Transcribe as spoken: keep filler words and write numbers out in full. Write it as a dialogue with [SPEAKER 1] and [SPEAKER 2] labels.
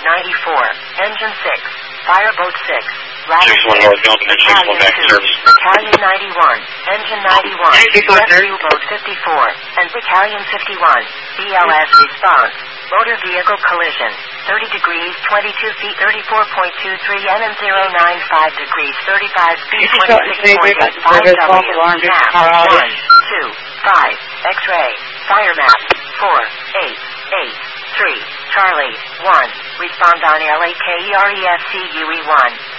[SPEAKER 1] ninety-four, Engine six, Fireboat six,
[SPEAKER 2] six one North Delta, six one back to service.
[SPEAKER 1] Battalion ninety-one, Engine ninety-one, Rescue Boat fifty-four, and Battalion fifty-one, B L S response, motor vehicle collision, thirty degrees, twenty-two feet, thirty-four point two three N M zero nine five degrees, thirty-five feet, twenty-six point eight five W, map, one, two, five, X-ray, fire map, four, eight, eight, three, Charlie, one, respond on L A K E R E S C U E one.